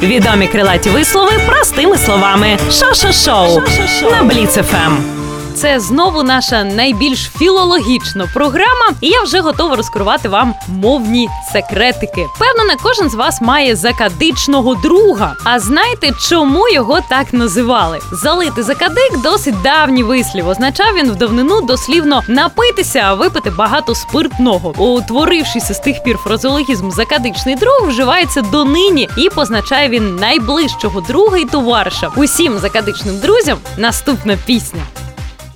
Відомі крилаті вислови простими словами. Шо-шо-шоу на Бліц ФМ. Це знову наша найбільш філологічна програма, і я вже готова розкривати вам мовні секретики. Впевнена, кожен з вас має закадичного друга. А знаєте, чому його так називали? Залити закадик – досить давній вислів. Означав він в давнину дослівно напитися, а випити багато спиртного. Утворившися з тих пір фразеологізм «закадичний друг» вживається донині і позначає він найближчого друга і товариша. Усім закадичним друзям наступна пісня.